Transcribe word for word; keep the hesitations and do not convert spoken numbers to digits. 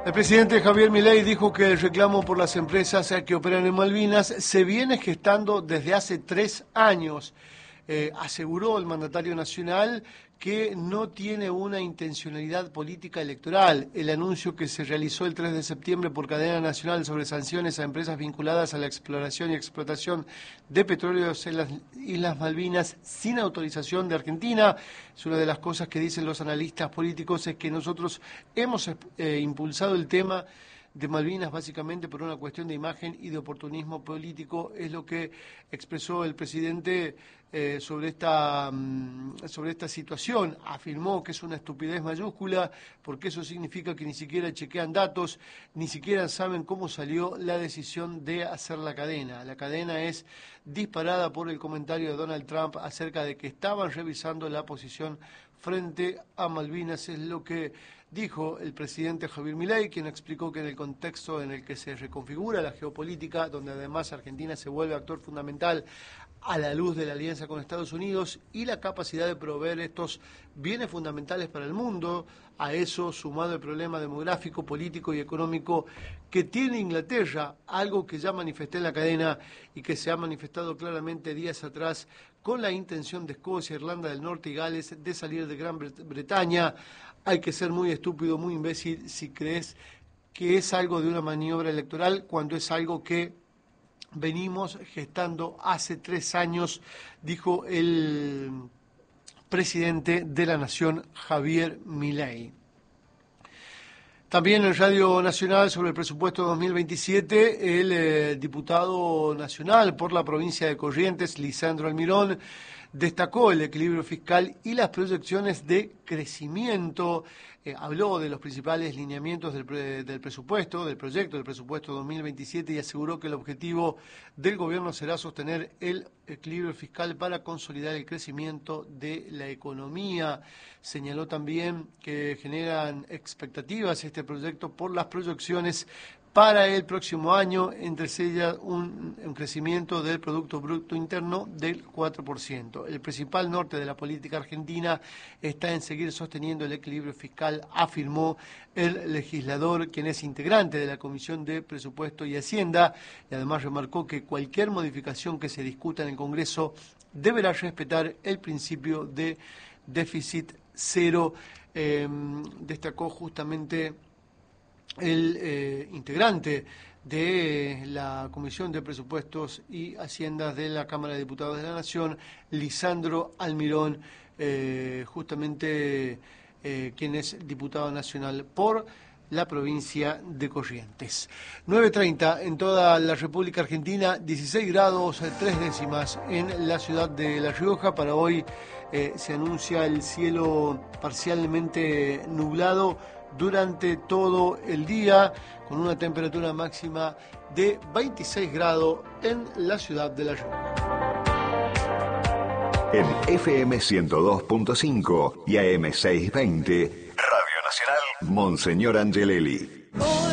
El presidente Javier Milei dijo que el reclamo por las empresas que operan en Malvinas se viene gestando desde hace tres años. Eh, aseguró el mandatario nacional que no tiene una intencionalidad política electoral. El anuncio que se realizó el tres de septiembre por cadena nacional sobre sanciones a empresas vinculadas a la exploración y explotación de petróleos en las Islas Malvinas sin autorización de Argentina es una de las cosas que dicen los analistas políticos, es que nosotros hemos eh, impulsado el tema de Malvinas básicamente por una cuestión de imagen y de oportunismo político, es lo que expresó el presidente eh, sobre esta um, sobre esta situación. Afirmó que es una estupidez mayúscula porque eso significa que ni siquiera chequean datos, ni siquiera saben cómo salió la decisión de hacer la cadena. La cadena es disparada por el comentario de Donald Trump acerca de que estaban revisando la posición frente a Malvinas, es lo que dijo el presidente Javier Milei, quien explicó que en el contexto en el que se reconfigura la geopolítica, donde además Argentina se vuelve actor fundamental a la luz de la alianza con Estados Unidos y la capacidad de proveer estos bienes fundamentales para el mundo, a eso sumado el problema demográfico, político y económico que tiene Inglaterra, algo que ya manifesté en la cadena y que se ha manifestado claramente días atrás con la intención de Escocia, Irlanda del Norte y Gales de salir de Gran Bretaña. Hay que ser muy estúpido, muy imbécil si crees que es algo de una maniobra electoral cuando es algo que venimos gestando hace tres años, dijo el presidente de la Nación, Javier Milei. También en Radio Nacional sobre el presupuesto dos mil veintisiete, el eh, diputado nacional por la provincia de Corrientes, Lisandro Almirón, destacó el equilibrio fiscal y las proyecciones de crecimiento. Eh, habló de los principales lineamientos del, pre, del presupuesto, del proyecto del presupuesto dos mil veintisiete y aseguró que el objetivo del gobierno será sostener el equilibrio fiscal para consolidar el crecimiento de la economía. Señaló también que generan expectativas este proyecto por las proyecciones para el próximo año, entre ellas un, un crecimiento del Producto Bruto Interno del cuatro por ciento. El principal norte de la política argentina está en seguir sosteniendo el equilibrio fiscal, afirmó el legislador, quien es integrante de la Comisión de Presupuesto y Hacienda, y además remarcó que cualquier modificación que se discuta en el Congreso deberá respetar el principio de déficit cero. Eh, destacó justamente el eh, integrante de la Comisión de Presupuestos y Haciendas de la Cámara de Diputados de la Nación, Lisandro Almirón, eh, justamente eh, quien es diputado nacional por la provincia de Corrientes. nueve treinta en toda la República Argentina, dieciséis grados tres décimas en la ciudad de La Rioja. Para hoy eh, se anuncia el cielo parcialmente nublado durante todo el día, con una temperatura máxima de veintiséis grados en la ciudad de La Rioja. En F M ciento dos punto cinco y A M seiscientos veinte, Radio Nacional, Monseñor Angelelli.